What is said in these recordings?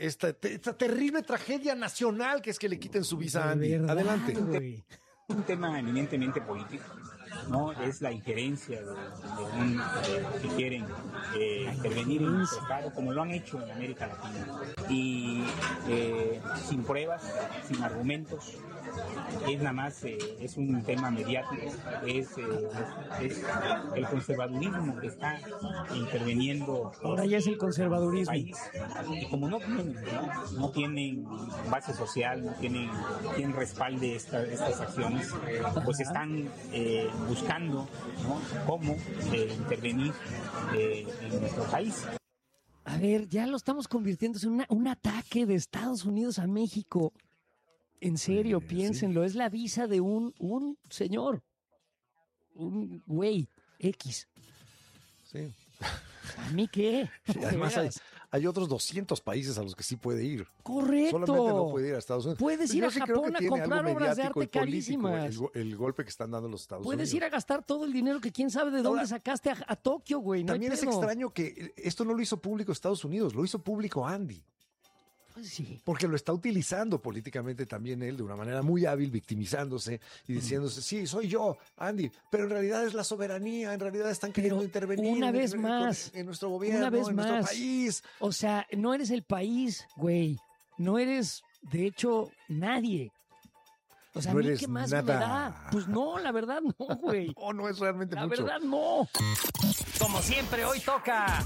esta terrible tragedia nacional que es que le quiten su visa a Andy. Verdad, Adelante. Güey. Un tema eminentemente político, ¿no? Es la injerencia que quieren intervenir en nuestro Estado, como lo han hecho en América Latina. Y sin pruebas, sin argumentos, es nada más, es un tema mediático, es el conservadurismo que está interviniendo. Ahora ya es el conservadurismo. País. Y como no tienen base social, no tienen quien respalde estas acciones, pues están buscando, ¿no?, cómo intervenir en nuestro país. A ver, ya lo estamos convirtiendo en un ataque de Estados Unidos a México. En serio, piénsenlo. Sí. Es la visa de un señor. Un güey X. Sí. ¿A mí qué? Sí, además hay otros 200 países a los que sí puede ir. Correcto. Solamente no puede ir a Estados Unidos. Puedes ir a Japón a comprar obras de arte carísimas. El golpe que están dando los Estados Unidos. Puedes ir a gastar todo el dinero que quién sabe de dónde sacaste a Tokio, güey. No también es extraño que esto no lo hizo público Estados Unidos, lo hizo público Andy. Pues sí. Porque lo está utilizando políticamente también él de una manera muy hábil, victimizándose y diciéndose, sí, soy yo, Andy, pero en realidad es la soberanía, en realidad están queriendo intervenir una vez más, en nuestro gobierno, una vez en más, nuestro país. O sea, no eres el país, güey. No eres, de hecho, nadie. O sea, no ¿a mí eres qué más nada. me da? Pues no, la verdad no, güey. No es realmente la mucho. La verdad no. Como siempre, hoy toca.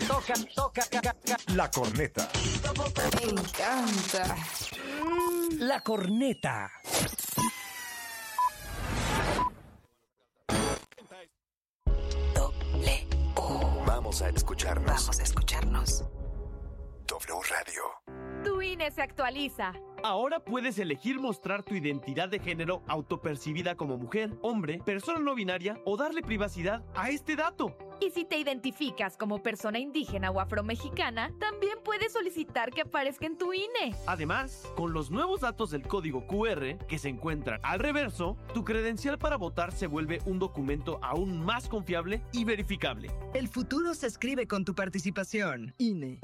La corneta. Me encanta. La corneta. Vamos a escucharnos. W Radio. Tu INE se actualiza. Ahora puedes elegir mostrar tu identidad de género autopercibida como mujer, hombre, persona no binaria o darle privacidad a este dato. Y si te identificas como persona indígena o afromexicana, también puedes solicitar que aparezca en tu INE. Además, con los nuevos datos del código QR que se encuentran al reverso, tu credencial para votar se vuelve un documento aún más confiable y verificable. El futuro se escribe con tu participación. INE.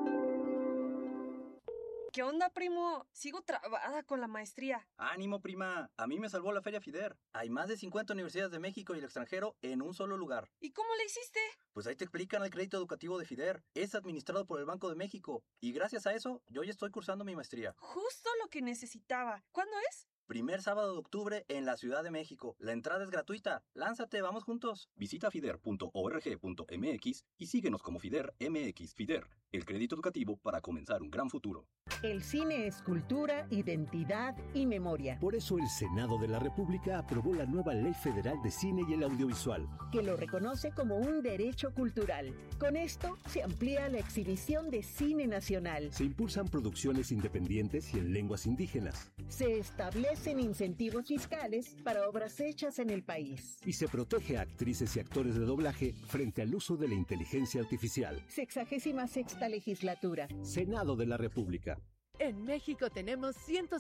¿Qué onda, primo? Sigo trabada con la maestría. ¡Ánimo, prima! A mí me salvó la Feria FIDER. Hay más de 50 universidades de México y el extranjero en un solo lugar. ¿Y cómo le hiciste? Pues ahí te explican el crédito educativo de FIDER. Es administrado por el Banco de México. Y gracias a eso, yo ya estoy cursando mi maestría. Justo lo que necesitaba. ¿Cuándo es? Primer sábado de octubre en la Ciudad de México. La entrada es gratuita. ¡Lánzate, vamos juntos! Visita fider.org.mx y síguenos como FIDER MX. FIDER, el crédito educativo para comenzar un gran futuro. El cine es cultura, identidad y memoria. Por eso el Senado de la República aprobó la nueva Ley Federal de Cine y el Audiovisual, que lo reconoce como un derecho cultural. Con esto se amplía la exhibición de cine nacional. Se impulsan producciones independientes y en lenguas indígenas. Se establecen incentivos fiscales para obras hechas en el país. Y se protege a actrices y actores de doblaje frente al uso de la inteligencia artificial. 66ª legislatura. Senado de la República. En México tenemos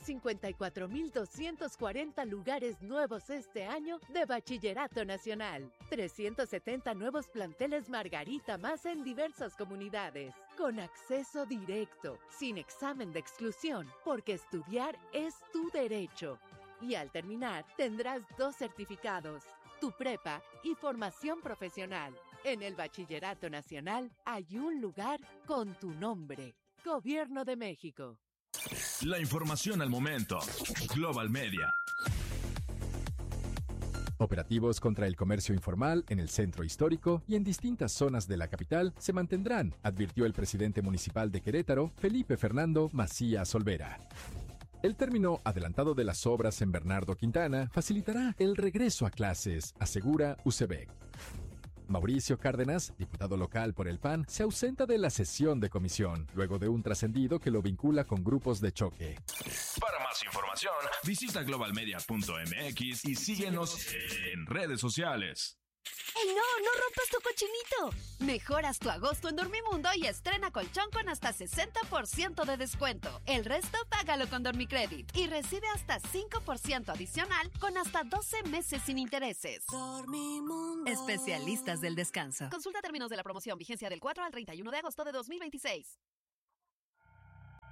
154,240 lugares nuevos este año de Bachillerato Nacional. 370 nuevos planteles Margarita más en diversas comunidades. Con acceso directo, sin examen de exclusión, porque estudiar es tu derecho. Y al terminar, tendrás 2 certificados, tu prepa y formación profesional. En el Bachillerato Nacional hay un lugar con tu nombre. Gobierno de México. La información al momento. Global Media. Operativos contra el comercio informal en el centro histórico y en distintas zonas de la capital se mantendrán, advirtió el presidente municipal de Querétaro, Felipe Fernando Macías Olvera. El término adelantado de las obras en Bernardo Quintana facilitará el regreso a clases, asegura UCEBEC. Mauricio Cárdenas, diputado local por el PAN, se ausenta de la sesión de comisión, luego de un trascendido que lo vincula con grupos de choque. Para más información, visita globalmedia.mx y síguenos en redes sociales. ¡Ey, no rompas tu cochinito! Mejoras tu agosto en Dormimundo y estrena colchón con hasta 60% de descuento. El resto págalo con Dormicredit y recibe hasta 5% adicional con hasta 12 meses sin intereses. Dormimundo. Especialistas del descanso. Consulta términos de la promoción. Vigencia del 4 al 31 de agosto de 2026.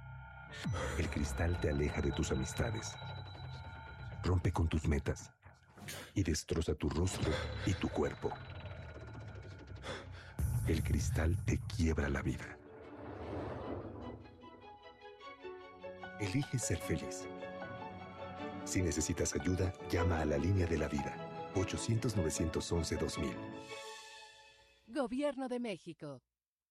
El cristal te aleja de tus amistades, rompe con tus metas y destroza tu rostro y tu cuerpo. El cristal te quiebra la vida. Elige ser feliz. Si necesitas ayuda, llama a la línea de la vida. 800-911-2000. Gobierno de México.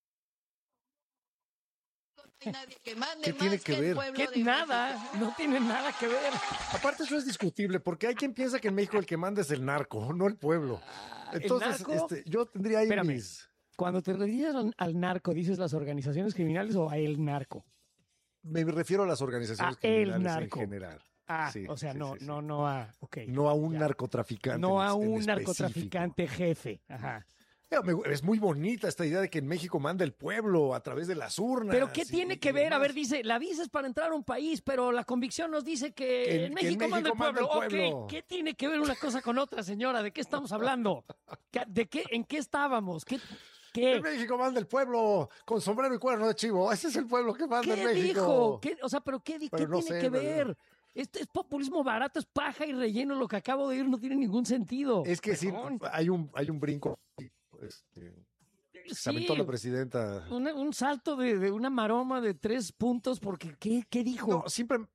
¿Qué tiene que ver? Nada, no tiene nada que ver. Aparte, eso es discutible, porque hay quien piensa que en México el que manda es el narco, no el pueblo. Entonces, narco? yo tendría ahí Espérame. mis... Cuando te refieres al narco, ¿dices las organizaciones criminales o a el narco? Me refiero a las organizaciones el criminales narco. en general. Sí, o sea, sí, no, sí. no a... Okay, no a un narcotraficante. no a en un específico. narcotraficante jefe. Ajá. Es muy bonita esta idea de que en México manda el pueblo a través de las urnas. ¿Pero qué tiene que ver? A ver, dice, la visa es para entrar a un país, pero la convicción nos dice que en México manda el pueblo. Ok, ¿qué tiene que ver una cosa con otra, señora? ¿De qué estamos hablando? ¿En qué estábamos? ¿Qué? En México manda el pueblo con sombrero y cuerno de chivo. Ese es el pueblo que manda en México. ¿Qué dijo? O sea, ¿pero qué Pero no tiene sé, que ver? Este es populismo barato, es paja y relleno. Lo que acabo de oír no tiene ningún sentido. Es que sí, hay un brinco. Se aventó la presidenta. Un salto de una maroma de 3 puntos, porque ¿qué dijo? No,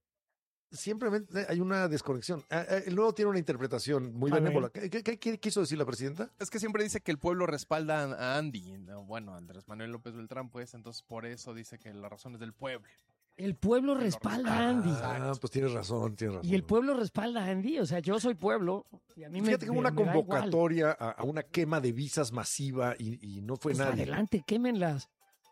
simplemente hay una desconexión. El nuevo tiene una interpretación muy benévola. ¿Qué quiso decir la presidenta? Es que siempre dice que el pueblo respalda a Andy. Bueno, Andrés Manuel López Beltrán, pues, entonces por eso dice que la razón es del pueblo. El pueblo respalda a Andy. Pues tienes razón. Y el pueblo respalda a Andy. O sea, yo soy pueblo. Y a mí Fíjate que hubo una convocatoria a una quema de visas masiva y no fue nadie. Adelante, quémenlas.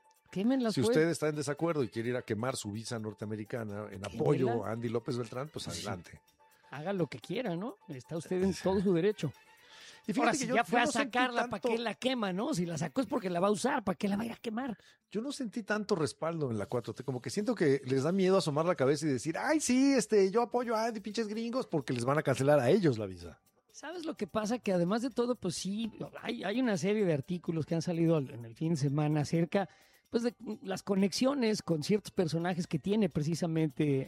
Si usted está en desacuerdo y quiere ir a quemar su visa norteamericana en apoyo a Andy López Beltrán, pues adelante. Haga lo que quiera, ¿no? Está usted en todo su derecho. Y ahora, si ya fue a sacarla, ¿para qué la quema, no? Si la sacó es porque la va a usar, ¿para qué la va a ir a quemar? Yo no sentí tanto respaldo en la 4T, como que siento que les da miedo asomar la cabeza y decir, ay, sí, yo apoyo a Andy, pinches gringos, porque les van a cancelar a ellos la visa. ¿Sabes lo que pasa? Que además de todo, pues sí, hay una serie de artículos que han salido en el fin de semana acerca pues de las conexiones con ciertos personajes que tiene precisamente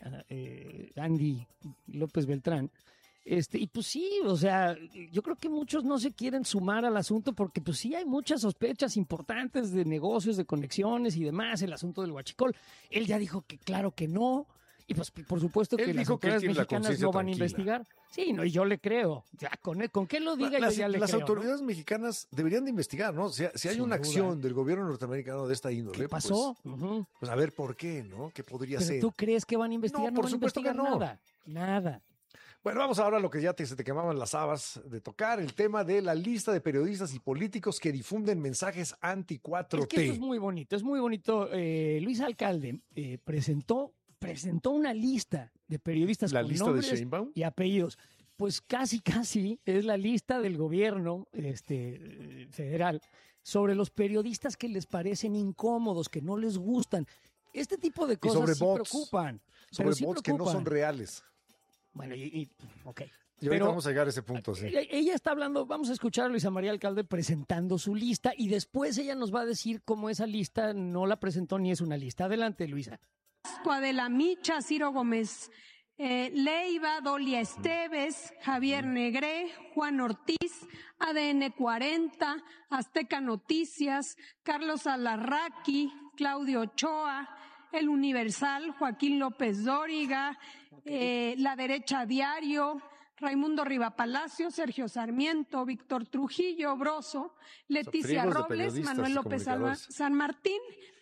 Andy López Beltrán. Y pues sí, o sea, yo creo que muchos no se quieren sumar al asunto porque pues sí hay muchas sospechas importantes de negocios, de conexiones y demás, el asunto del huachicol. Él ya dijo que claro que no, y pues por supuesto que las autoridades mexicanas no van a investigar. Sí, no, y yo le creo. Ya, con que lo diga yo ya le creo. Las autoridades mexicanas deberían de investigar, ¿no? O sea, si hay una acción del gobierno norteamericano de esta índole, ¿qué pasó? Pues a ver por qué, ¿no? ¿Qué podría ser? ¿Tú crees que van a investigar? No, por supuesto que no. Nada. Bueno, vamos ahora a lo que ya se te quemaban las habas de tocar, el tema de la lista de periodistas y políticos que difunden mensajes anti-4T. Es que eso es muy bonito, Luis Alcalde presentó una lista de periodistas con nombres de Sheinbaum y apellidos. Pues casi es la lista del gobierno federal sobre los periodistas que les parecen incómodos, que no les gustan. Este tipo de cosas sí preocupan. Sobre bots que no son reales. Bueno, ok. Y ahorita vamos a llegar a ese punto, sí. Ella está hablando, vamos a escuchar a Luisa María Alcalde presentando su lista y después ella nos va a decir cómo esa lista no la presentó ni es una lista. Adelante, Luisa. Adela Micha, Ciro Gómez Leiva, Dolia Esteves, Javier Negré, Juan Ortiz, ADN 40, Azteca Noticias, Carlos Alarraqui, Claudio Ochoa, El Universal, Joaquín López Dóriga, La Derecha Diario, Raimundo Rivapalacio, Sergio Sarmiento, Víctor Trujillo, Broso, Leticia Robles, Manuel López San Martín,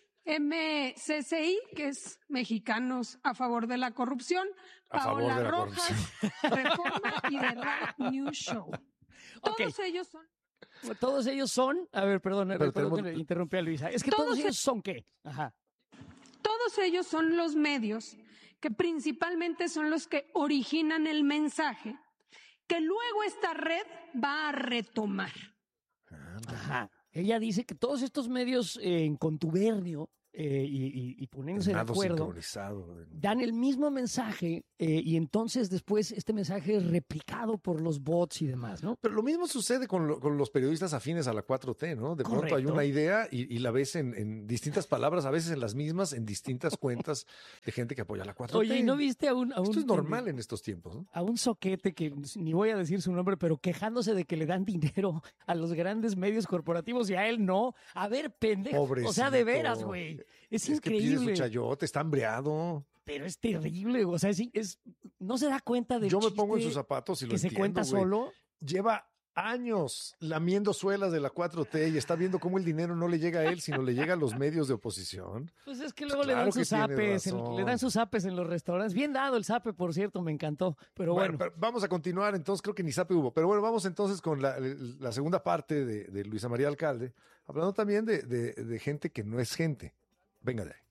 MCCI, que es Mexicanos a Favor de la Corrupción, Paola Rojas, Reforma y The Right News Show. Todos ellos son, a ver, perdón, que interrumpí a Luisa, es que todos ellos son ¿qué? Ajá. Todos ellos son los medios que principalmente son los que originan el mensaje que luego esta red va a retomar. Ajá. Ella dice que todos estos medios en contubernio y poniéndose de Nado acuerdo, sincronizado. dan el mismo mensaje y entonces después este mensaje es replicado por los bots y demás, ¿no? Pero lo mismo sucede con los periodistas afines a la 4T, ¿no? De pronto hay Correcto. una idea y la ves en distintas palabras, a veces en las mismas, en distintas cuentas de gente que apoya a la 4T. Oye, ¿y no viste a un Esto es normal en estos tiempos, ¿no? a un soquete que ni voy a decir su nombre, pero quejándose de que le dan dinero a los grandes medios corporativos y a él no? A ver, pendejo. O sea, de veras, güey. Es que pide su increíble. chayote, está hambreado. Pero es terrible, o sea, no se da cuenta del Yo me pongo en chiste sus zapatos y lo que se entiendo, cuenta güey. solo. Lleva años lamiendo suelas de la 4T y está viendo cómo el dinero no le llega a él, sino le llega a los medios de oposición. Pues es que luego le Claro dan que sus tiene zapes, razón. le dan sus zapes en los restaurantes. Bien dado el zape, por cierto, me encantó. Pero bueno, Pero vamos a continuar, entonces creo que ni sabe hubo. Pero bueno, vamos entonces con la segunda parte de Luisa María Alcalde, hablando también de gente que no es gente. Venga de ahí.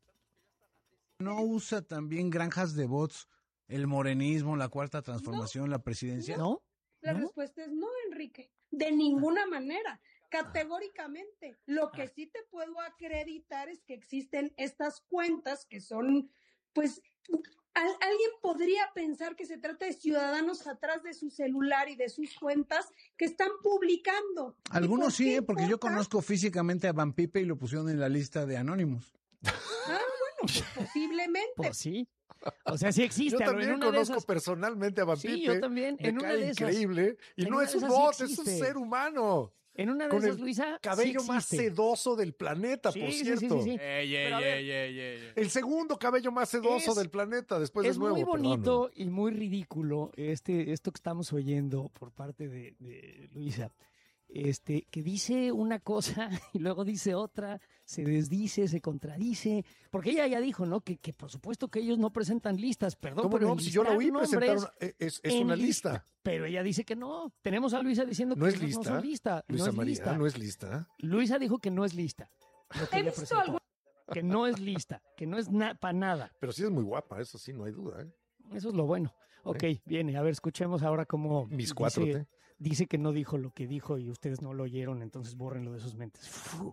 ¿No usa también granjas de bots el morenismo, la cuarta transformación, la presidencia? ¿No? La respuesta es no, Enrique. De ninguna manera. Categóricamente. Lo que sí te puedo acreditar es que existen estas cuentas que son, pues, alguien podría pensar que se trata de ciudadanos atrás de su celular y de sus cuentas que están publicando. Algunos sí, porque yo conozco físicamente a Van Pipe y lo pusieron en la lista de anónimos. Pues posiblemente. Pues sí. O sea, sí existe. Yo también en una de conozco esas- personalmente a Van Sí, Pipe. yo también. Me En una cae de esas. increíble. Y En no una es de un esas sí bot, es un existe. ser humano. En una de Con esas, el Luisa, cabello sí más existe. sedoso del planeta, Sí, por sí, sí, cierto. sí, sí. Pero a ver, El segundo cabello más sedoso Es- del planeta, después es del nuevo. muy perdón. bonito y muy ridículo esto que estamos oyendo por parte de Luisa. Que dice una cosa y luego dice otra, se desdice, se contradice, porque ella ya dijo, ¿no? Que por supuesto que ellos no presentan listas, perdón, ¿Cómo pero no? Si yo la oí enlistar presentar nombres es en una lista. Pero ella dice que no. Tenemos a Luisa diciendo ¿No que es no lista? son lista. Luisa no es María, lista. ¿no es lista? Luisa dijo que no es lista. Lo que He ella visto presentó. algún- Que no es lista, que no es para nada. Pero sí es muy guapa, eso sí, no hay duda. ¿eh? Eso es lo bueno. Ok, viene. A ver, escuchemos ahora cómo Mis 4T. dice que no dijo lo que dijo y ustedes no lo oyeron, entonces bórrenlo de sus mentes.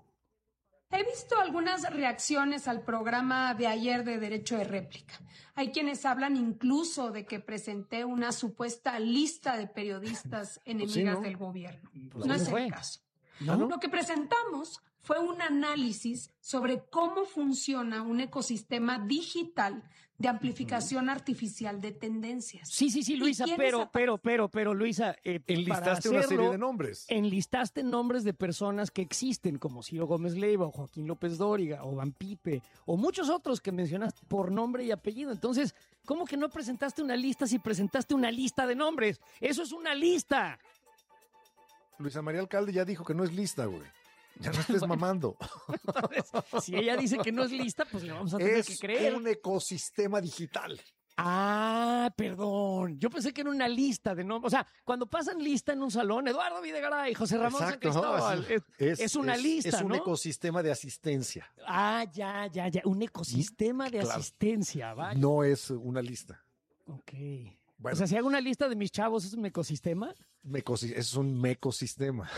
He visto algunas reacciones al programa de ayer de Derecho de Réplica. Hay quienes hablan incluso de que presenté una supuesta lista de periodistas enemigas ¿no? del gobierno. Pues No así es fue. el caso. ¿No? Lo que presentamos fue un análisis sobre cómo funciona un ecosistema digital de amplificación artificial de tendencias. Sí, Luisa, ¿Y quiénes pero, Luisa, Enlistaste una serie de nombres. Enlistaste nombres de personas que existen, como Ciro Gómez Leiva, o Joaquín López Dóriga, o Van Pipe, o muchos otros que mencionaste por nombre y apellido. Entonces, ¿cómo que no presentaste una lista si presentaste una lista de nombres? ¡Eso es una lista! Luisa María Alcalde ya dijo que no es lista, güey. Ya no estés mamando. Si ella dice que no es lista, pues le vamos a tener que creer. Es un ecosistema digital. Ah, perdón. Yo pensé que era una lista de nombres. O sea, cuando pasan lista en un salón, Eduardo Videgaray, José Ramón San Cristóbal, es una lista, Es un ¿no? ecosistema de asistencia. Ah, ya. Un ecosistema de Claro. asistencia, vaya. No es una lista. Ok. Bueno. O sea, si hago una lista de mis chavos, ¿es un ecosistema? Es un mecosistema.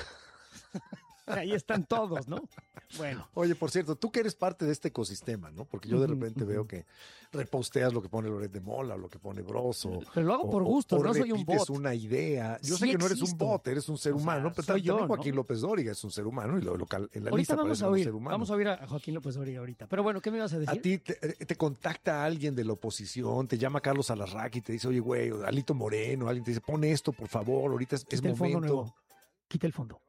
Ahí están todos, ¿no? Bueno. Oye, por cierto, tú que eres parte de este ecosistema, ¿no? Porque yo de repente veo que reposteas lo que pone Loret de Mola, o lo que pone Broso. Pero lo hago por gusto, o no soy un repites bot. una idea. Yo Sí sé que no eres un existo. bot, eres un ser O sea, humano, pero soy también yo, ¿no? Joaquín López Dóriga es un ser humano y lo local en la Ahorita lista vamos parece a un oír. ser humano. Vamos a oír a Joaquín López Dóriga ahorita. Pero bueno, ¿qué me ibas a decir? A ti te contacta alguien de la oposición, te llama Carlos Alarraqui y te dice, oye, güey, o Alito Moreno, alguien te dice, pon esto, por favor, ahorita es Quita el fondo momento. nuevo. Quita el fondo.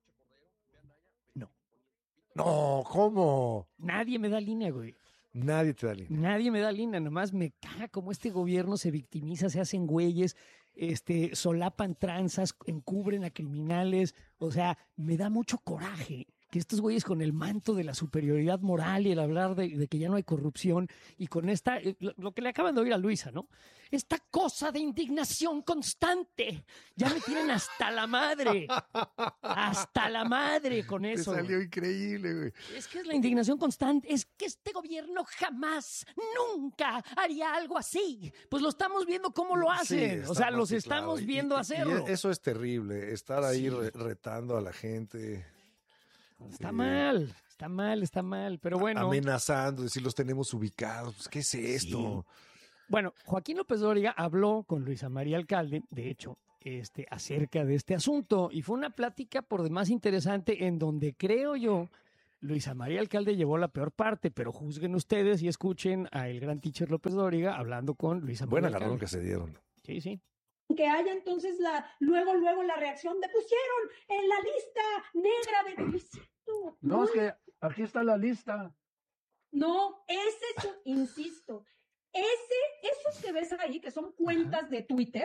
No, ¿cómo? Nadie me da línea, güey. Nadie te da línea. Nadie me da línea, nomás me caga como este gobierno se victimiza, se hacen güeyes, solapan tranzas, encubren a criminales. O sea, me da mucho coraje que estos güeyes con el manto de la superioridad moral y el hablar de que ya no hay corrupción y con esta, lo que le acaban de oír a Luisa, ¿no? Esta cosa de indignación constante. Ya me tienen hasta la madre. Hasta la madre con Te eso. salió güey. increíble, güey. Es que es la indignación constante. Es que este gobierno jamás, nunca haría algo así. Pues lo estamos viendo cómo lo Sí, hacen. está o sea, más los que estamos claro. viendo Y hacerlo. eso es terrible, estar ahí Sí. retando a la gente. Está mal. Está mal, pero bueno. Amenazando, decir los tenemos ubicados. Pues, ¿qué es esto? Sí. Bueno, Joaquín López Dóriga habló con Luisa María Alcalde, de hecho, acerca de este asunto, y fue una plática por demás interesante en donde creo yo Luisa María Alcalde llevó la peor parte, pero juzguen ustedes y escuchen a el gran teacher López Dóriga hablando con Luisa María Buen Alcalde. agarrón que se dieron. Sí. Que haya entonces luego la reacción de pusieron en la lista negra de Luisito. No, es que aquí está la lista. No, insisto, esos que ves ahí, que son cuentas de Twitter,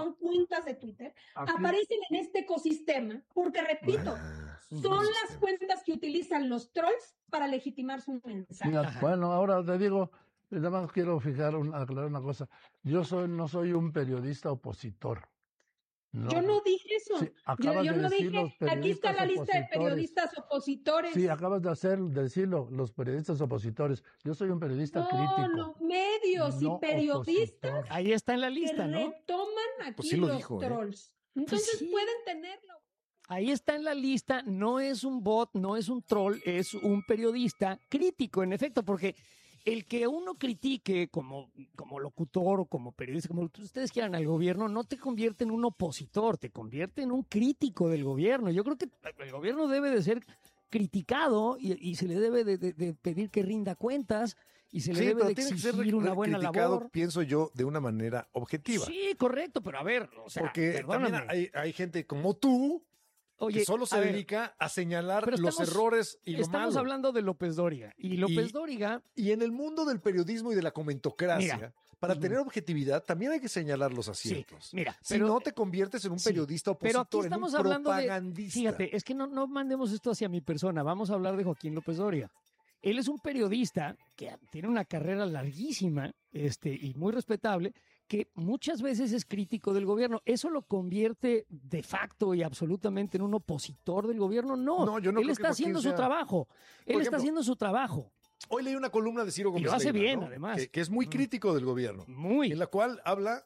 aparecen en este ecosistema, porque repito, son las cuentas que utilizan los trolls para legitimar su mensaje. Mira, bueno, ahora te digo, nada más quiero aclarar una cosa. Yo no soy un periodista opositor. No. Yo no dije eso. Sí, yo no dije, aquí está la lista de periodistas opositores. Sí, acabas de decirlo, los periodistas opositores. Yo soy un periodista crítico. No, medios y periodistas. Opositor. Ahí está en la lista, ¿no? Retoman aquí pues sí lo los dijo, trolls. Entonces sí, pueden tenerlo. Ahí está en la lista, no es un bot, no es un troll, es un periodista crítico, en efecto, porque el que uno critique como locutor o como periodista, como ustedes quieran al gobierno, no te convierte en un opositor, te convierte en un crítico del gobierno. Yo creo que el gobierno debe de ser criticado y se le debe de pedir que rinda cuentas y se le debe de exigir una buena labor. Pienso yo, de una manera objetiva. Sí, correcto, pero a ver, o sea, porque perdóname. también hay gente como tú, que solo se dedica a señalar los errores y lo malo. Estamos hablando de López Dóriga. Y López Dóriga... Y en el mundo del periodismo y de la comentocracia, para tener objetividad, también hay que señalar los aciertos. Sí, mira, si no te conviertes en un periodista opositor, pero aquí estamos hablando propagandista. Fíjate, es que no mandemos esto hacia mi persona. Vamos a hablar de Joaquín López Dóriga. Él es un periodista que tiene una carrera larguísima y muy respetable, que muchas veces es crítico del gobierno. ¿Eso lo convierte de facto y absolutamente en un opositor del gobierno? No, yo no él está haciendo su trabajo. Él está haciendo su trabajo. Hoy leí una columna de Ciro Gómez y lo hace Leiva, bien, ¿no? además. Que es muy crítico del gobierno. En la cual habla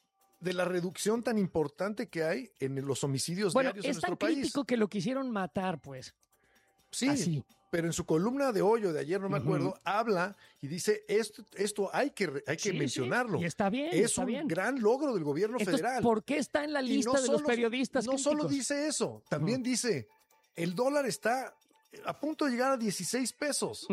de la reducción tan importante que hay en los homicidios diarios en nuestro país. Es tan crítico que lo quisieron matar, pues. Sí. Así. Pero en su columna de hoyo de ayer, no me acuerdo, habla y dice esto hay que mencionarlo. Sí. Y está bien. Es un gran logro del gobierno federal. ¿Por qué está en la lista de los periodistas críticos? No solo dice eso, también dice, el dólar está a punto de llegar a 16 pesos.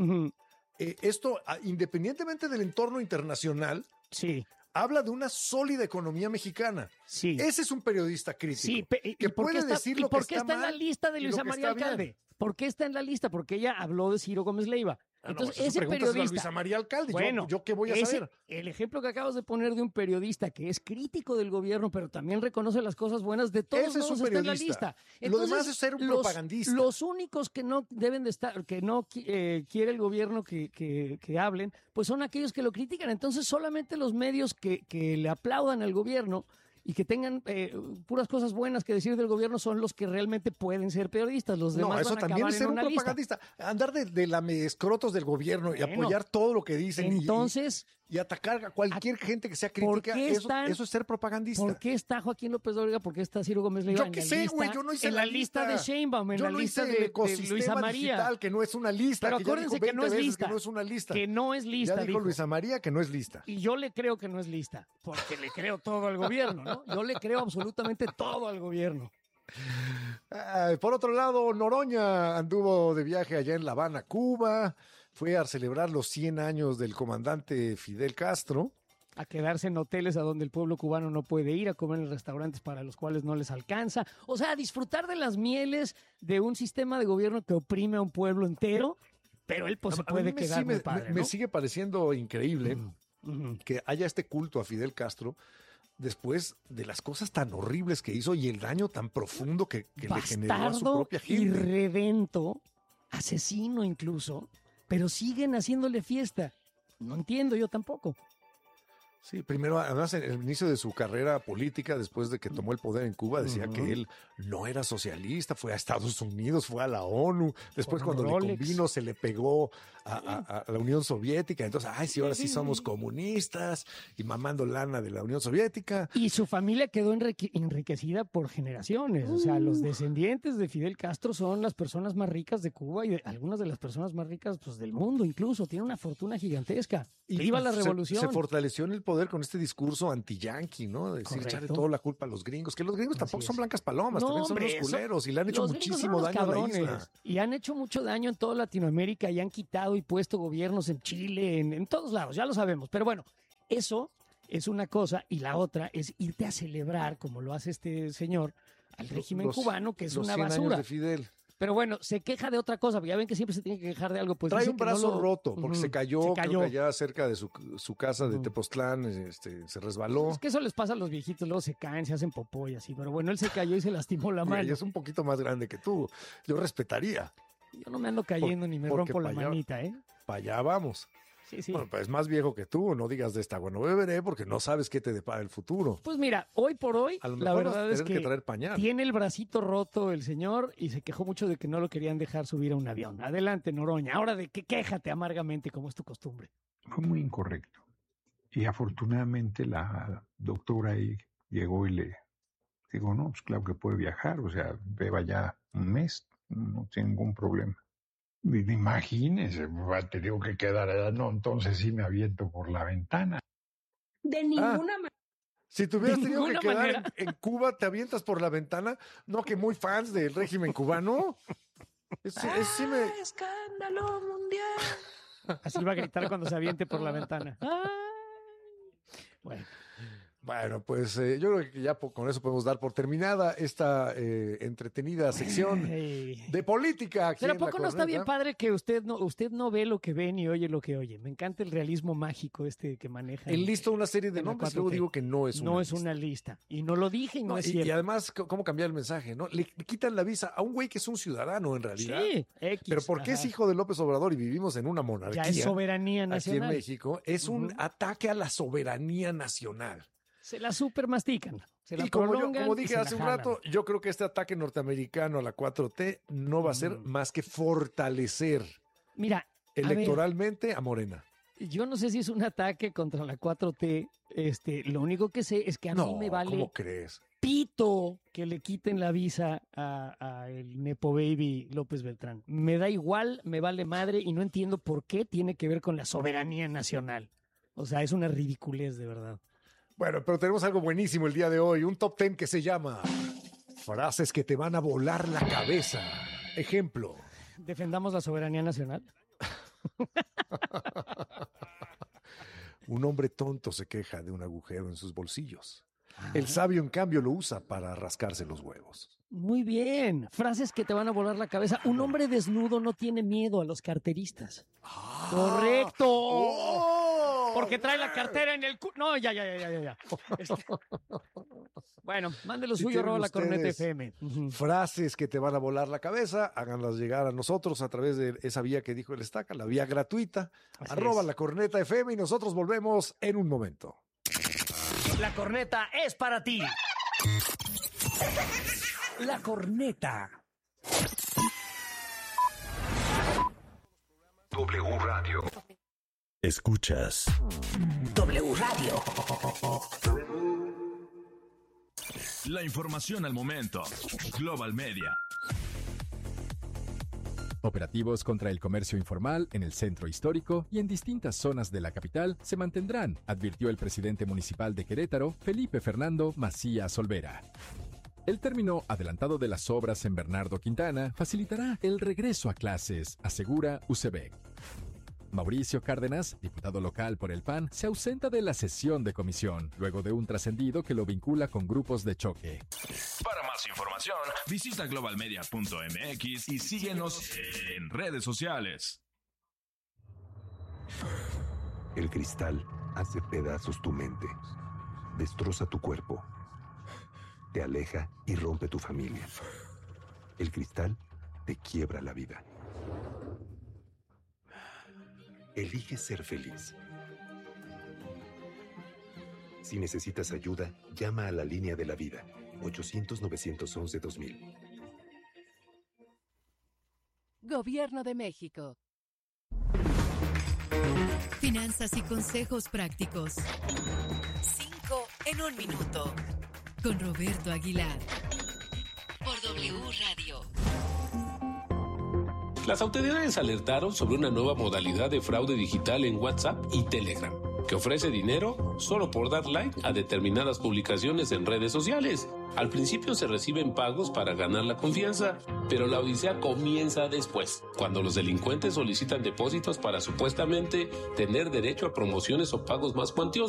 Esto, independientemente del entorno internacional, habla de una sólida economía mexicana. Sí. Ese es un periodista crítico. Que puede decir lo que está mal. ¿Por qué está en la lista de Luisa María Alcalde? ¿Por qué está en la lista? Porque ella habló de Ciro Gómez Leiva. Entonces, ese periodista. A Luisa María Alcalde. Bueno, ¿yo qué voy a saber? El ejemplo que acabas de poner de un periodista que es crítico del gobierno, pero también reconoce las cosas buenas de todos ese modos, es un está en la periodista. lista. Entonces, lo demás es ser un propagandista. Los únicos que no deben de estar, que no quiere el gobierno que hablen, pues son aquellos que lo critican. Entonces, solamente los medios que le aplaudan al gobierno y que tengan puras cosas buenas que decir del gobierno son los que realmente pueden ser periodistas. Los demás eso van a también acabar es ser en un una propagandista. lista. Andar de lamescrotos del gobierno y apoyar todo lo que dicen entonces, y atacar a cualquier gente que sea crítica, eso es ser propagandista. ¿Por qué está Joaquín López Dóriga? ¿Por qué está Ciro Gómez Leiva? Yo qué sé, güey, yo no hice la lista de Sheinbaum, en yo la no lista hice de Luisa María. Digital, que no es una lista. Pero acuérdense que no es lista. Que no es una lista. Que no es lista. Ya dijo Luisa María que no es lista. Y yo le creo que no es lista, porque le creo todo al gobierno, ¿no? Yo le creo absolutamente todo al gobierno. Por otro lado, Noroña anduvo de viaje allá en La Habana, Cuba. Fue a celebrar los 100 años del comandante Fidel Castro. A quedarse en hoteles a donde el pueblo cubano no puede ir, a comer en restaurantes para los cuales no les alcanza. O sea, a disfrutar de las mieles de un sistema de gobierno que oprime a un pueblo entero, pero él pues se puede quedar muy padre, ¿no? Me sigue pareciendo increíble que haya este culto a Fidel Castro después de las cosas tan horribles que hizo y el daño tan profundo que le generó a su propia gente. Irredento, asesino incluso, pero siguen haciéndole fiesta. No entiendo yo tampoco. Sí, primero, además, en el inicio de su carrera política, después de que tomó el poder en Cuba, decía que él no era socialista, fue a Estados Unidos, fue a la ONU, después cuando le convino se le pegó a la Unión Soviética, entonces, sí, ahora sí somos comunistas, y mamando lana de la Unión Soviética. Y su familia quedó enriquecida por generaciones, o sea, los descendientes de Fidel Castro son las personas más ricas de Cuba y algunas de las personas más ricas pues, del mundo, incluso, tiene una fortuna gigantesca. ¡Viva la revolución! Se fortaleció en el poder con este discurso anti-yanqui, ¿no? De decir, echarle toda la culpa a los gringos, que los gringos tampoco son blancas palomas, también son unos culeros y le han hecho muchísimo daño a la isla. Y han hecho mucho daño en toda Latinoamérica y han quitado y puesto gobiernos en Chile, en todos lados, ya lo sabemos. Pero bueno, eso es una cosa y la otra es irte a celebrar, como lo hace este señor, al régimen cubano, que es una basura. 100 años de Fidel. Pero bueno, se queja de otra cosa, porque ya ven que siempre se tiene que quejar de algo. Pues trae un brazo roto, porque se cayó. Creo que allá cerca de su casa de Tepoztlán, se resbaló. Es que eso les pasa a los viejitos, luego se caen, se hacen popó y así. Pero bueno, él se cayó y se lastimó la mano. Y es un poquito más grande que tú. Yo respetaría. Yo no me ando cayendo ni me rompo la manita, ¿eh? Para allá vamos. Sí. Bueno, pues es más viejo que tú, no digas de esta agua no beberé porque no sabes qué te depara el futuro. Pues mira, hoy por hoy, la verdad es que traer pañal. Tiene el bracito roto el señor y se quejó mucho de que no lo querían dejar subir a un avión. Adelante, Noroña, ahora de que quéjate amargamente como es tu costumbre. Fue muy incorrecto. Y afortunadamente la doctora ahí llegó y le digo, no, pues claro que puede viajar, o sea, beba ya un mes, no tiene ningún problema. Imagínese, te digo que quedar, no, entonces sí me aviento por la ventana. De ninguna manera. Si te hubieras tenido que quedar en Cuba, ¿te avientas por la ventana? No, que muy fans del régimen cubano. ¡Escándalo mundial! Así va a gritar cuando se aviente por la ventana. Bueno, pues yo creo que ya con eso podemos dar por terminada esta entretenida sección de política. Pero ¿a poco no está bien padre que usted no ve lo que ve ni oye lo que oye? Me encanta el realismo mágico que maneja. Él lista una serie de nombres, luego digo que no es una lista. No es una lista. Y no lo dije y no es cierto. Y además, ¿cómo cambiar el mensaje? ¿No? Le quitan la visa a un güey que es un ciudadano en realidad. Sí, pero porque es hijo de López Obrador y vivimos en una monarquía. Ya es soberanía nacional. Aquí en México, es un ataque a la soberanía nacional. Se la super mastican. Y como dije hace un rato, yo creo que este ataque norteamericano a la 4T no va a ser más que fortalecer electoralmente a Morena. Yo no sé si es un ataque contra la 4T. Lo único que sé es que a mí me vale ¿cómo crees? Pito que le quiten la visa a el Nepo Baby López Beltrán. Me da igual, me vale madre y no entiendo por qué tiene que ver con la soberanía nacional. O sea, es una ridiculez de verdad. Bueno, pero tenemos algo buenísimo el día de hoy, un top 10 que se llama Frases que te van a volar la cabeza. Ejemplo. ¿Defendamos la soberanía nacional? Un hombre tonto se queja de un agujero en sus bolsillos. El sabio, en cambio, lo usa para rascarse los huevos. Muy bien. Frases que te van a volar la cabeza. Un hombre desnudo no tiene miedo a los carteristas. ¡Correcto! Porque trae la cartera en el culo. No, ya. Bueno, mande lo suyo, @lacorneta.fm. Frases que te van a volar la cabeza, háganlas llegar a nosotros a través de esa vía que dijo el Estaca, la vía gratuita, @lacorneta.fm, y nosotros volvemos en un momento. La corneta es para ti. La corneta. W Radio. Escuchas W Radio. La información al momento. Global Media. Operativos contra el comercio informal en el centro histórico y en distintas zonas de la capital se mantendrán, advirtió el presidente municipal de Querétaro, Felipe Fernando Macías Olvera. El término adelantado de las obras en Bernardo Quintana facilitará el regreso a clases, asegura UCEBEC. Mauricio Cárdenas, diputado local por el PAN, se ausenta de la sesión de comisión, luego de un trascendido que lo vincula con grupos de choque. Para más información, visita globalmedia.mx y síguenos en redes sociales. El cristal hace pedazos tu mente, destroza tu cuerpo, te aleja y rompe tu familia. El cristal te quiebra la vida. Elige ser feliz. Si necesitas ayuda, llama a la línea de la vida, 800-911-2000. Gobierno de México. Finanzas y consejos prácticos. 5 en 1 minuto. Con Roberto Aguilar. Por W Radio. Las autoridades alertaron sobre una nueva modalidad de fraude digital en WhatsApp y Telegram, que ofrece dinero solo por dar like a determinadas publicaciones en redes sociales. Al principio se reciben pagos para ganar la confianza, pero la odisea comienza después, cuando los delincuentes solicitan depósitos para supuestamente tener derecho a promociones o pagos más cuantiosos.